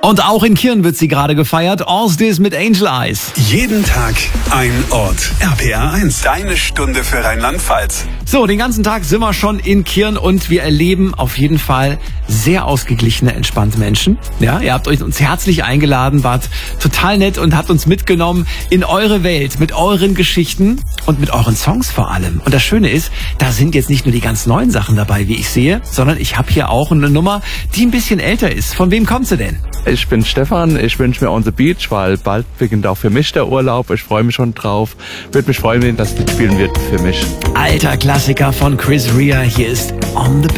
Und auch in Kirn wird sie gerade gefeiert. Allsdiz mit Angel Eyes. Jeden Tag ein Ort. RPR 1. Deine Stunde für Rheinland-Pfalz. So, den ganzen Tag sind wir schon in Kirn und wir erleben auf jeden Fall sehr ausgeglichene, entspannte Menschen. Ja, ihr habt uns herzlich eingeladen, wart total nett und habt uns mitgenommen in eure Welt mit euren Geschichten und mit euren Songs vor allem. Und das Schöne ist, da sind jetzt nicht nur die ganz neuen Sachen dabei, wie ich sehe, sondern ich habe hier auch eine Nummer, die ein bisschen älter ist. Von wem kommt sie denn? Ich bin Stefan, ich wünsche mir On the Beach, weil bald beginnt auch für mich der Urlaub. Ich freue mich schon drauf. Würde mich freuen, wenn das spielen wird für mich. Alter Klassiker von Chris Rea, hier ist On the Beach.